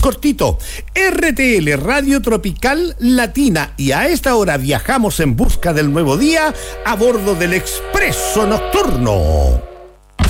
cortito. RTL, Radio Tropical Latina. Y a esta hora viajamos en busca del nuevo día a bordo del Expreso Nocturno.